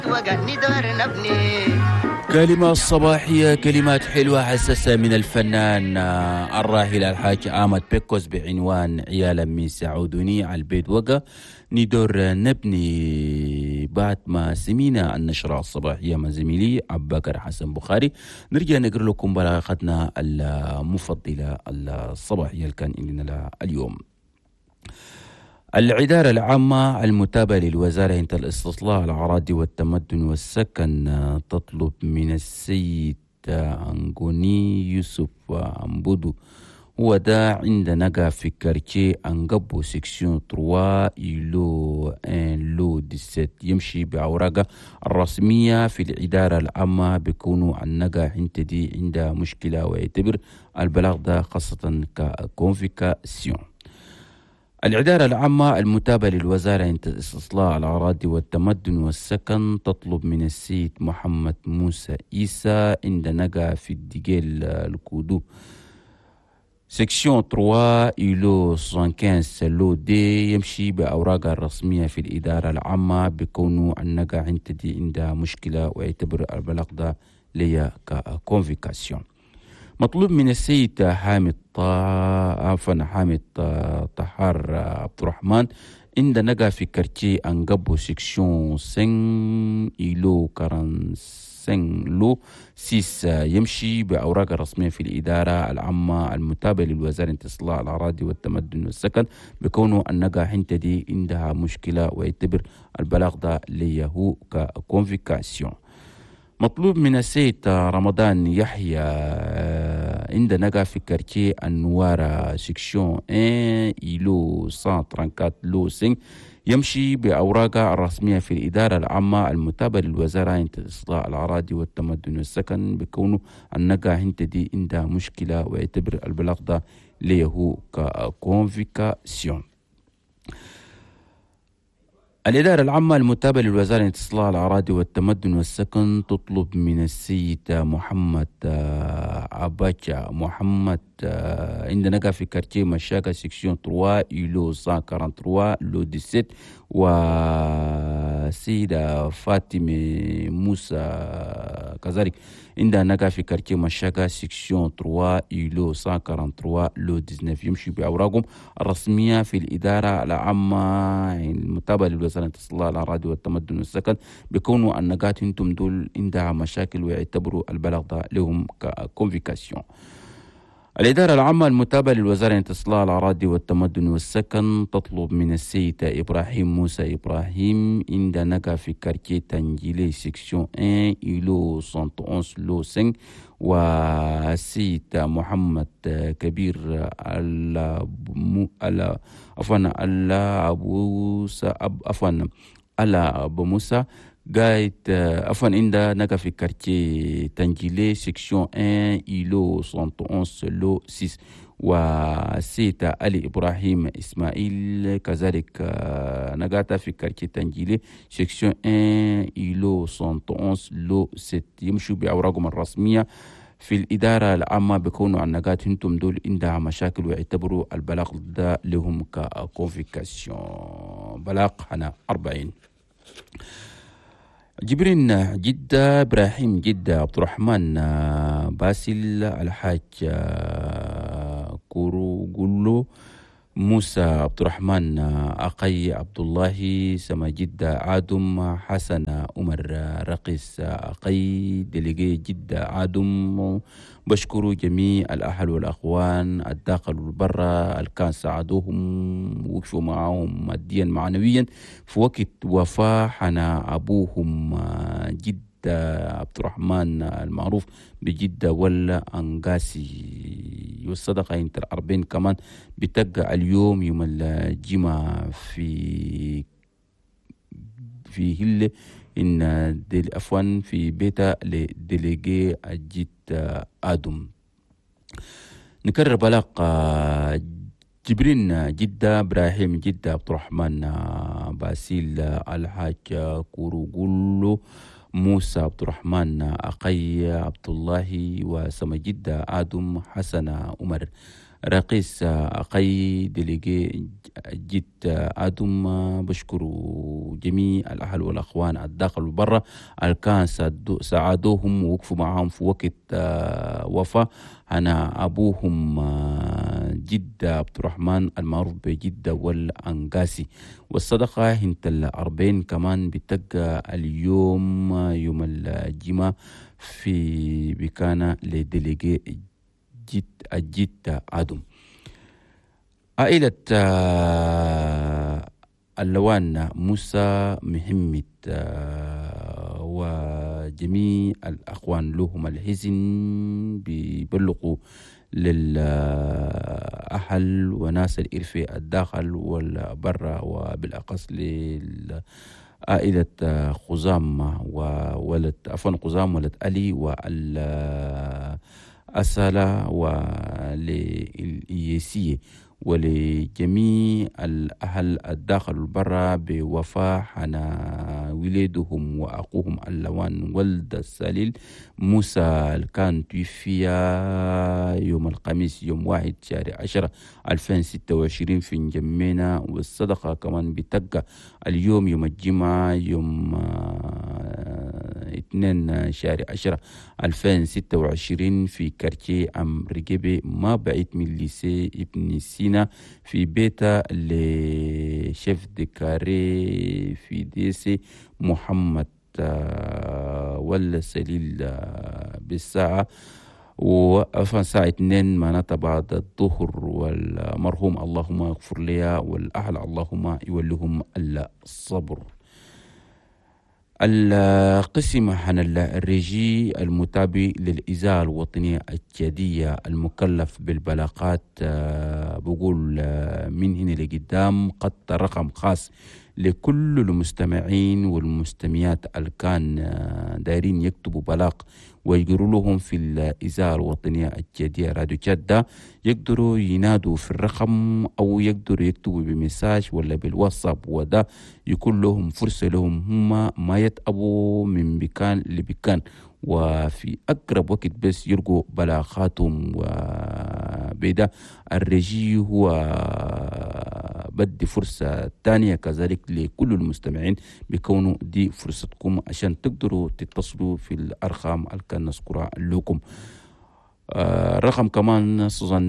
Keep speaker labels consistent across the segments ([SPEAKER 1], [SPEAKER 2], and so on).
[SPEAKER 1] كلمة صباحية، كلمات حلوة حساسة من الفنان الراحل الحاج آمد بيكوس بعنوان عيالا من سعودني على البيت وقا ندور نبني. بعد ما سمينا النشرة الصباحية مع زميلي عباكر حسن بخاري، نرجع نقرأ لكم بلاغتنا المفضلة الصباحية اللي كان لنا اليوم. الإدارة العامة المتابعة للوزارة عند الاستصلاح الأراضي والتمدن والسكن تطلب من السيد أنغوني يوسف أمبودو، هو دا عندنا في كارتيه أنقبو سيكسيون 3 يلو ان لو 17 يمشي بأوراقه الرسمية في الإدارة العامة، بيكونوا النقا دي عندها مشكلة ويعتبر البلاغ ده خاصة ككونفيكاسيون. الإدارة العامة المتابعة للوزارة عند استصلاح الأراضي والتمدن والسكن تطلب من السيد محمد موسى إيسا عند نقا في الدقيل الكودو سيكسيون 3 يلو 75 لو دي يمشي بأوراقها الرسمية في الإدارة العامة، بكونه النقا عندها مشكلة ويعتبر البلاغ ده ليا ككونفيكاسيون. مطلوب من السيد حامد طهار عبد الرحمن عند نقا في كارتيه أنقبو سيكسيون 5 إلو 45 لو 6 يمشي بأوراق رسمية في الإدارة العامة المتابعة للوزارة استصلاح الأراضي والتمدن والسكن، بكونه النقا دي عندها مشكلة ويعتبر البلاغ ده ليه ككونفيكاسيون. مطلوب من السيد رمضان يحيى عند نقا في كارتيه النوارة سيكسيون 1 إلو 134 لو 5 يمشي بأوراقها الرسمية في الإدارة العامة المتابعة للوزارة عند استصلاح الأراضي والتمدن والسكن، بكونه النقا دي عندها مشكلة ويعتبر البلاغ ده ليه ككونفيكاسيون. الإدارة العامة المتابعة للوزارة استصلاح الأراضي والتمدن والسكن تطلب من السيد محمد عباجة محمد عند نقا في كارتيه مشاكا سيكسيون 3 يلو 143 لو 17 وسيدة فاطمة موسى كذلك عندها نقا في كارتيه مشاكا سيكسيون 3 يلو 143 لو 19 يمشي بأوراقهم الرسمية في الإدارة العامة المتابعة للوزارة استصلاح الأراضي والتمدن والسكن، بيكونوا النقاط انتم دول عندها مشاكل ويعتبروا البلاغ ده لهم ككونفيكاسيون. الإدارة العامة المتابعة للوزارة استصلاح الأراضي والتمدن والسكن تطلب من السيد إبراهيم موسى إبراهيم عند نقا في كارتيه تنجيلي سيكسيون 1 إلو 111 لو 5 والسيد محمد كبير أبو موسى قايد عند نقا في كارتيه تنجيلي سيكسيون 1 إلو 111 لو 6 وسيد علي إبراهيم إسماعيل كذلك نقاتا في كارتيه تنجيلي سيكسيون 1 إلو 111 لو 6 يمشوا بأوراقهم الرسمية في الإدارة العامة، بيكونوا النقاط انتم دول عندها مشاكل ويعتبروا البلاغ ده لهم ككونفيكاسيون. بلاغ حنا 40. جبرين جدة إبراهيم جدة عبد الرحمن باسل الحاج كوروغولو موسى عبد الرحمن أقي عبد الله سما جدة آدم حسن عمر رقيس أقي دليجي جدة آدم. بشكروا جميع الأهل والأخوان الداخل والبرة اللي كان ساعدوهم وقفوا معهم ماديا معنويا في وقت وفاة حنا أبوهم جدة عبد الرحمن المعروف بجدة ولا أنقاسي. والصدقة انت الأربعين كمان بتقع اليوم يوم الجمعة في هلة إن أفوان في بيتا لديليجي الجد آدم. نكرر بلاغ جبرين جدة إبراهيم جدة عبد الرحمن باسيل الحاج كوروغولو موسى عبد الرحمن أقي عبد الله وسما جدة آدم حسن عمر راقيس أقي ديليجي جيت أدم بشكر جميع الأهل والأخوان الداخل والبرة الكان ساعدوهم ووقفوا معهم في وقت وفاة. أنا أبوهم جدة عبد الرحمن المعروف بجدة والأنقاسي. والصدقة هنت الأربعين كمان بتقى اليوم يوم الجمعة في بكانة لديليجي جدة أدم. عائلة اللوان موسى محمد وجميع الأخوان لهم الحزن بيبلغوا للأهل وناس الإرفي الداخل والبرة وبالأخص لعائلة خزام وولد خزام ولد علي والأسلة وللإيسية ولجميع الأهل الداخل والبرة بوفاة حنا ولادهم وأخوهم اللوان ولد السليل موسى كان توفي يوم الخميس يوم 1/10/2026 في نجمينا. والصدقة كمان بتقى اليوم يوم الجمعة يوم 2/10/2026 في كارتيه أم رجبي ما بعيد من ليسي ابن سينا في بيتا لشيف دكاري في ديسي محمد ولا سليل بالساعة وأفن ساعة 2 معناتها بعد الظهر. والمرحوم اللهم اغفر لي والأهل اللهم يولهم الصبر. القسم عن الرجي المتابع للإذاعة الوطنية الجدية المكلف بالبلاغات بقول من هنا لقدام قد رقم خاص لكل المستمعين والمستمعات اللي كان دايرين يكتبوا بلاغ ويقولوا لهم في الإذاعة الوطنية الجدية راديو جدة، يقدروا ينادوا في الرقم أو يقدروا يكتبوا بمساج ولا بالواتساب، وده يكون لهم فرصة لهم هم ما يتأبوا من بكان لبكان وفي أقرب وقت بس يلقوا بلاغاتهم. وبدا الرجي هو بدي فرصة تانية كذلك لكل المستمعين بكونوا دي فرصتكم عشان تقدروا تتصلوا في الأرقام اللي كان نذكرها لكم. رقم كمان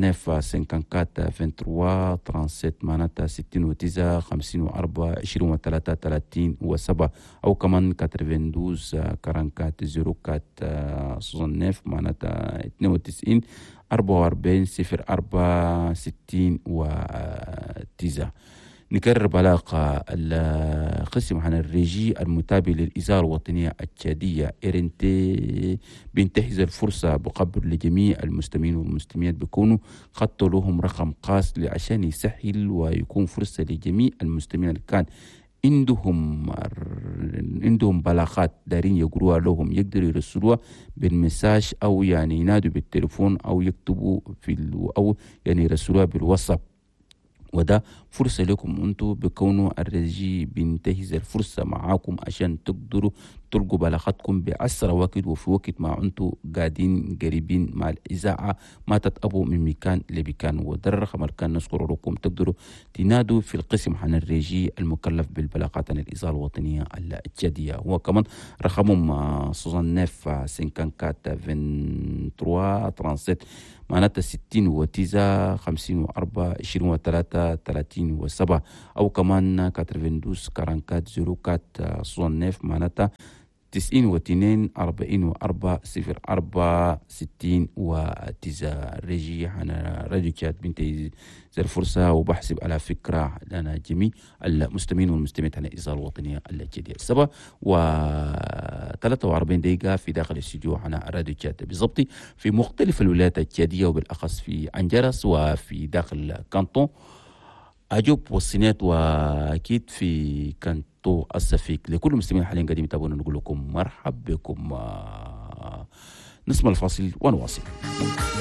[SPEAKER 1] 0954 معناتها 69 54 23 37 أو كمان 92 44 04 69 معناتها 92 44 04 60 و9. نكرر بلاغ القسم عن الرجي المتابع للإذاعة الوطنية الجدية إرنتي بينتهز الفرصة بقبل لجميع المستمعين والمستمعات بيكونوا خطوا لهم رقم خاص عشان يسهل ويكون فرصة لجميع المستمعين اللي كان عندهم بلاغات دارين يقروها لهم يقدروا يرسلوها بالمساج أو يعني ينادوا بالتليفون أو يكتبوا أو يعني يرسلوها بالواتساب. وده فرصة لكم أنتوا بكونوا الرجي بينتهز الفرصة معاكم عشان تقدروا تلقوا بلاغاتكم بأسرع وقت وفي وقت ما أنتوا قاعدين قريبين مع الإذاعة ما تتأبوا من مكان لمكان. وده الرقم اللي كان نذكر لكم تقدروا تنادوا في القسم عن الرجي المكلف بالبلاغات عن الإذاعة الوطنية الجدية. هو كمان رقمهم 0954 معناتها 69 54 23 37 أو كمان 92 44 04 69 معناتها 92 44 04 60 و9. رجي أنا راديو كات بنتي زي الفرصة وبحسب على فكرة لنا جميع المستمعين والمستمعات على الإذاعة الوطنية الجديدة 7:43 دقيقة في داخل الاستديو على راديو كات بالضبط في مختلف الولايات الجديدة وبالأخص في أنجرس وفي داخل كانتون أجوب والسينات وأكيد في كانتو السفيك. لكل المستمعين حاليا قاعدين يتابعونا نقول لكم مرحب بكم. نسمع الفاصل ونواصل.